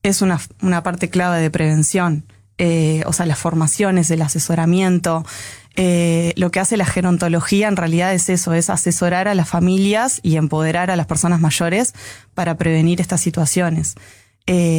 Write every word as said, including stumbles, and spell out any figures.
es una, una parte clave de prevención. Eh, o sea, las formaciones, el asesoramiento. Eh, lo que hace la gerontología en realidad es eso, es asesorar a las familias y empoderar a las personas mayores para prevenir estas situaciones. Eh,